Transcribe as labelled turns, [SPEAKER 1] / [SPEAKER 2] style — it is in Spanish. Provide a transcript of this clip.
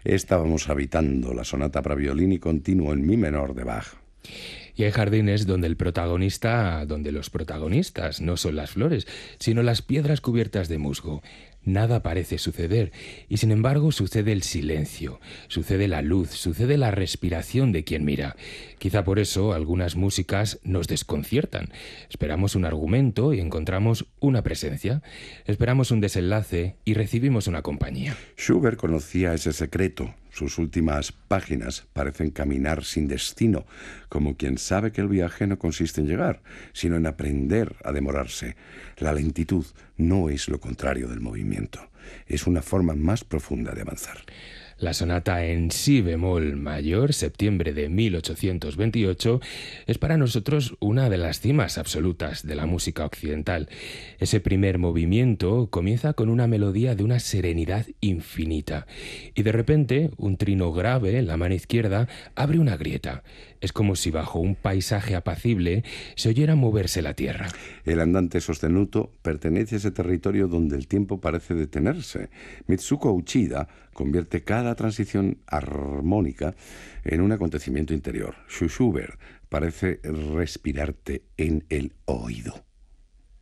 [SPEAKER 1] Estábamos habitando la sonata para violín y continuo en mi menor de Bach.
[SPEAKER 2] Y hay jardines donde los protagonistas no son las flores, sino las piedras cubiertas de musgo. Nada parece suceder, y sin embargo sucede el silencio, sucede la luz, sucede la respiración de quien mira. Quizá por eso algunas músicas nos desconciertan. Esperamos un argumento y encontramos una presencia. Esperamos un desenlace y recibimos una compañía.
[SPEAKER 1] Schubert conocía ese secreto. Sus últimas páginas parecen caminar sin destino, como quien sabe que el viaje no consiste en llegar, sino en aprender a demorarse. La lentitud no es lo contrario del movimiento, es una forma más profunda de avanzar.
[SPEAKER 2] La sonata en si bemol mayor, septiembre de 1828, es para nosotros una de las cimas absolutas de la música occidental. Ese primer movimiento comienza con una melodía de una serenidad infinita y de repente un trino grave en la mano izquierda abre una grieta. Es como si bajo un paisaje apacible se oyera moverse la tierra.
[SPEAKER 1] El andante sostenuto pertenece a ese territorio donde el tiempo parece detenerse. Mitsuko Uchida convierte cada transición armónica en un acontecimiento interior. Schubert parece respirarte en el oído.